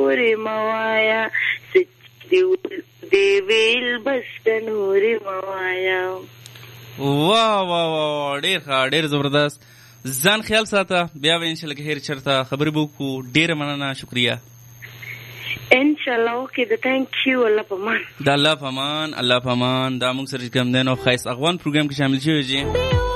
پورې موایا دی ویل بس نورې موایا. واه واه واه ډیر ښه ډیر زبردست. ځان خیال ساته بیا به انشاءالله که هیر چرته خبرې به وکړو. ډیره مننه شکریه. انشاءالله اوکې د تhank you الله پامان. د الله پامان الله پامان. دا موږ سره چې کوم دی نو ښایست اغوان پروګرام کې شامل شوی